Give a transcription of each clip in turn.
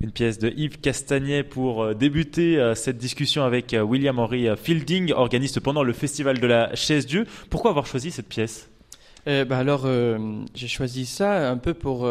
Une pièce de Yves Castagnet pour débuter cette discussion avec William Henry Fielding, organiste pendant le Festival de la Chaise-Dieu. Pourquoi avoir choisi cette pièce ? J'ai choisi ça un peu pour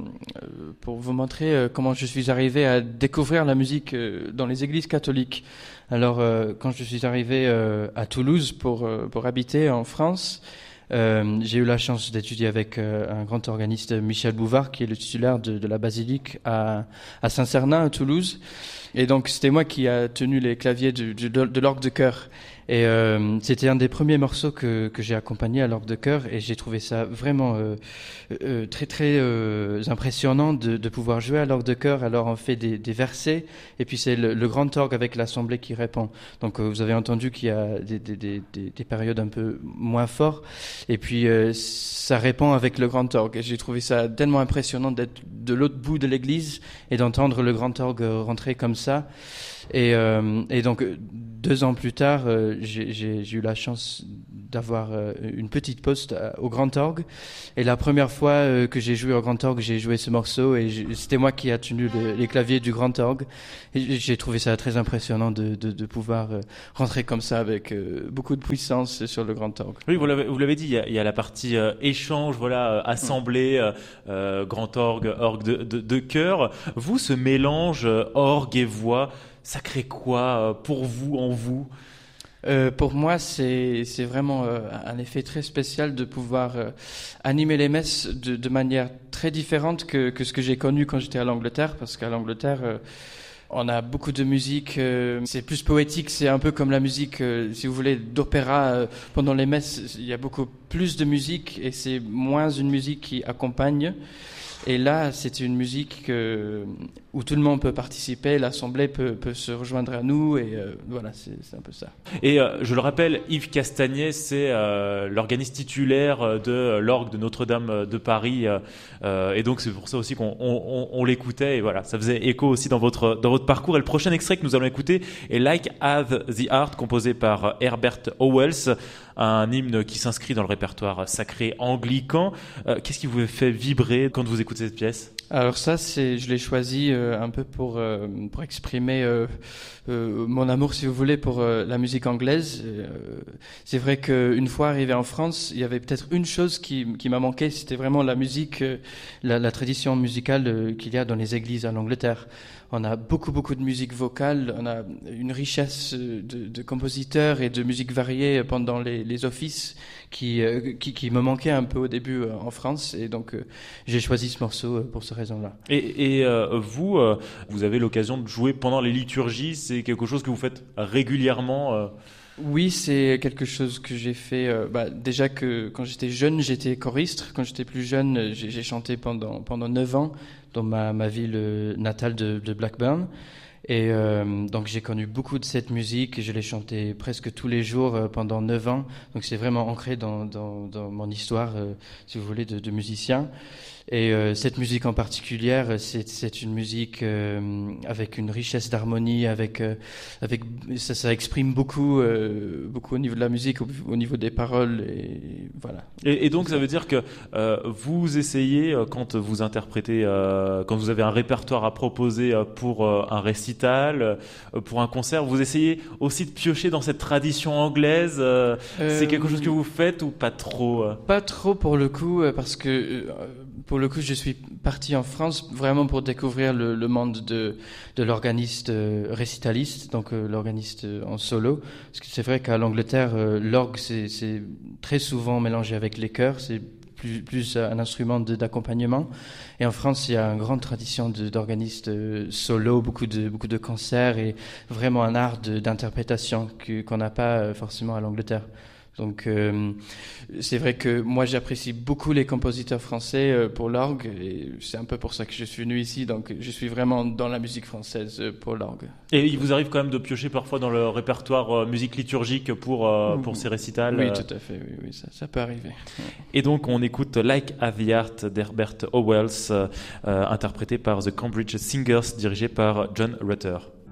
vous montrer comment je suis arrivé à découvrir la musique dans les églises catholiques. Alors, quand je suis arrivé à Toulouse pour habiter en France, j'ai eu la chance d'étudier avec un grand organiste, Michel Bouvard, qui est le titulaire de la basilique à Saint-Cernin, à Toulouse. Et donc, c'était moi qui a tenu les claviers de l'orgue de chœur. Et c'était un des premiers morceaux que j'ai accompagné à l'orgue de chœur, et j'ai trouvé ça vraiment très très impressionnant de pouvoir jouer à l'orgue de chœur. Alors on fait des versets, et puis c'est le grand orgue avec l'assemblée qui répond. Donc vous avez entendu qu'il y a des périodes un peu moins fortes, et puis ça répond avec le grand orgue. Et j'ai trouvé ça tellement impressionnant d'être de l'autre bout de l'église et d'entendre le grand orgue rentrer comme ça. Et donc 2 ans plus tard, j'ai eu la chance d'avoir une petite poste au grand orgue. Et la première fois que j'ai joué au grand orgue, j'ai joué ce morceau, et c'était moi qui a tenu les claviers du grand orgue. Et j'ai trouvé ça très impressionnant de pouvoir rentrer comme ça avec beaucoup de puissance sur le grand orgue. Oui, vous l'avez dit, il y a la partie échange, voilà, assemblée, grand orgue, orgue de chœur. Vous, ce mélange orgue et voix, ça crée quoi pour vous, en vous ? Pour moi, c'est vraiment un effet très spécial de pouvoir animer les messes de manière très différente que ce que j'ai connu quand j'étais à l'Angleterre, parce qu'à l'Angleterre, on a beaucoup de musique, c'est plus poétique, c'est un peu comme la musique, si vous voulez, d'opéra. Pendant les messes, il y a beaucoup plus de musique, et c'est moins une musique qui accompagne. Et là, c'est une musique où tout le monde peut participer, l'assemblée peut se rejoindre à nous, et voilà, c'est un peu ça. Et je le rappelle, Yves Castagnet, c'est l'organiste titulaire de l'orgue de Notre-Dame de Paris, et donc c'est pour ça aussi qu'on l'écoutait, et voilà, ça faisait écho aussi dans votre parcours. Et le prochain extrait que nous allons écouter est Like Hath the Heart, composé par Herbert Howells, un hymne qui s'inscrit dans le répertoire sacré anglican. Qu'est-ce qui vous fait vibrer quand vous écoutez cette pièce ? Alors ça, je l'ai choisi un peu pour exprimer mon amour, si vous voulez, pour la musique anglaise. C'est vrai qu'une fois arrivé en France, il y avait peut-être une chose qui m'a manqué, c'était vraiment la musique, la tradition musicale qu'il y a dans les églises en Angleterre. On a beaucoup de musique vocale, on a une richesse de compositeurs et de musique variée pendant les offices qui me manquait un peu au début en France, et donc j'ai choisi ce morceau pour cette raison-là. Et vous avez l'occasion de jouer pendant les liturgies, c'est quelque chose que vous faites régulièrement Oui, c'est quelque chose que j'ai fait. Déjà que quand j'étais jeune, j'étais choriste. Quand j'étais plus jeune, j'ai chanté pendant 9 ans dans ma ville natale de Blackburn. Et donc j'ai connu beaucoup de cette musique, et je l'ai chantée presque tous les jours pendant 9 ans. Donc c'est vraiment ancré dans mon histoire, si vous voulez, de musicien. Et cette musique en particulier, c'est une musique avec une richesse d'harmonie, avec ça exprime beaucoup au niveau de la musique, au niveau des paroles, et voilà. Et donc ça veut dire que vous essayez, quand vous interprétez, quand vous avez un répertoire à proposer pour un récital, pour un concert, vous essayez aussi de piocher dans cette tradition anglaise. C'est quelque chose que vous faites ou pas trop Pas trop pour le coup, parce que pour le coup, je suis parti en France vraiment pour découvrir le monde de l'organiste récitaliste, donc l'organiste en solo. Parce que c'est vrai qu'à l'Angleterre, l'orgue, c'est très souvent mélangé avec les chœurs, c'est plus un instrument d'accompagnement. Et en France, il y a une grande tradition d'organistes solo, beaucoup de concerts, et vraiment un art d'interprétation qu'on n'a pas forcément à l'Angleterre. Donc c'est vrai que moi j'apprécie beaucoup les compositeurs français pour l'orgue, et c'est un peu pour ça que je suis venu ici, donc je suis vraiment dans la musique française pour l'orgue. Et il vous arrive quand même de piocher parfois dans le répertoire musique liturgique pour ces récitals? Oui, tout à fait, oui, ça peut arriver. Et donc on écoute Like Hath the Heart d'Herbert Howells, interprété par The Cambridge Singers, dirigé par John Rutter.